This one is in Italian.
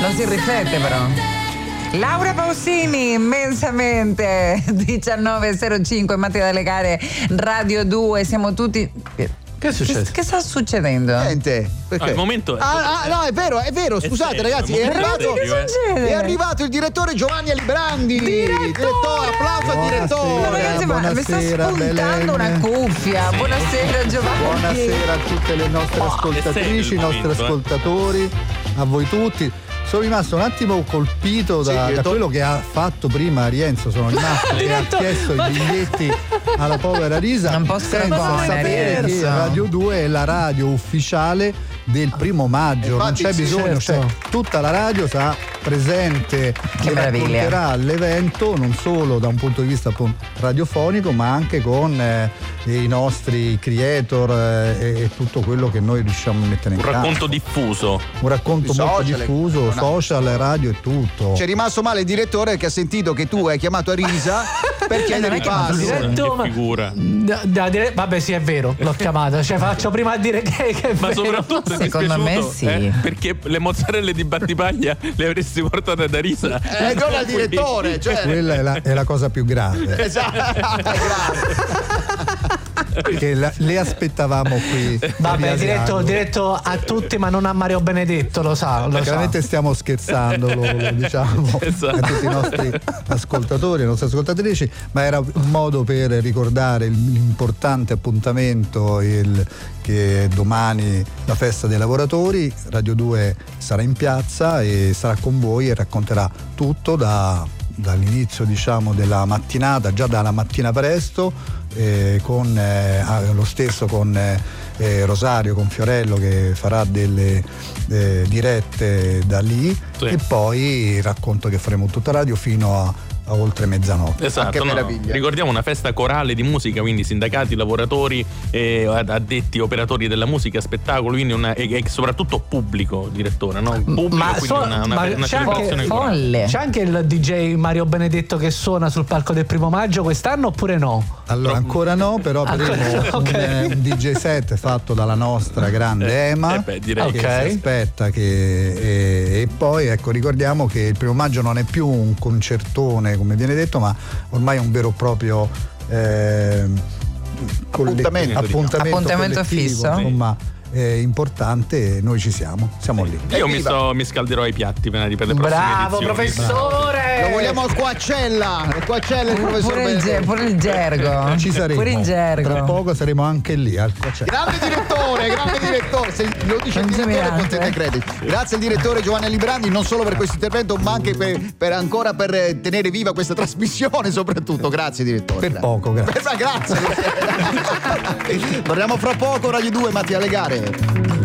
Non si riflette però. Laura Pausini, immensamente 19.05, Mattia dalle Gare, Radio 2, siamo tutti... Che è successo? Che sta succedendo? Niente. Perché? Il momento no, è vero, scusate ragazzi, è arrivato il direttore Giovanni Alibrandi. Direttore, applauso al direttore. Ragazzi, ma mi sta spuntando una cuffia. Sì. Buonasera Giovanni. Buonasera a tutte le nostre ascoltatrici, i nostri ascoltatori, a voi tutti. Sono rimasto un attimo colpito da quello che ha fatto prima Rienzo. Sono rimasto che ha chiesto i biglietti alla povera Risa senza sapere che Radio 2 è la radio ufficiale del 1 maggio. Infatti, non c'è bisogno, certo. tutta la radio sarà presente e racconterà l'evento non solo da un punto di vista radiofonico, ma anche con i nostri creator e tutto quello che noi riusciamo a mettere in campo. Un racconto diffuso. Un racconto molto diffuso, social, radio e tutto. C'è rimasto male il direttore che ha sentito che tu hai chiamato a Risa per chiedere il passo. Che figura. Vabbè, sì, è vero, l'ho chiamata. Cioè, faccio prima a dire che ma soprattutto è secondo me sì. Perché le mozzarelle di Battipaglia le avresti portate da Risa. Non al direttore, cioè. Quella è la cosa più grave. Esatto, Che le aspettavamo qui. Vabbè, diretto a tutti, ma non a Mario Benedetto, lo sa. Chiaramente stiamo scherzando, lo diciamo esatto. a tutti i nostri ascoltatori, le nostre ascoltatrici, ma era un modo per ricordare l'importante appuntamento che domani la festa dei lavoratori. Radio 2 sarà in piazza e sarà con voi e racconterà tutto dall'inizio, diciamo, della mattinata, già dalla mattina presto, con lo stesso con Rosario, con Fiorello, che farà delle dirette da lì, sì. E poi il racconto che faremo tutta radio fino a oltre mezzanotte. Esatto, che meraviglia. Ricordiamo una festa corale di musica, quindi sindacati, lavoratori, addetti, operatori della musica, spettacolo, quindi e soprattutto pubblico, direttore, no? Pubblico, una c'è celebrazione corale. C'è anche il DJ Mario Benedetto che suona sul palco del 1 maggio quest'anno oppure no? Allora ancora no, però avremo un DJ set fatto dalla nostra grande Ema, direi che si aspetta e poi ecco, ricordiamo che il 1 maggio non è più un concertone come viene detto, ma ormai è un vero e proprio appuntamento fisso, insomma, importante. Noi ci siamo lì. Io mi scalderò ai piatti per le prossime bravo edizioni. professore, lo vogliamo al Coaccella il professor pure il gergo, ci saremo pure in gergo, tra poco saremo anche lì al Coaccella. grande direttore, se lo dice il direttore potete credere. Grazie al direttore Giovanni Alibrandi, non solo per questo intervento ma anche per tenere viva questa trasmissione, soprattutto grazie direttore. Poco, grazie. Torniamo fra poco, Radio 2, Mattia alle Gare.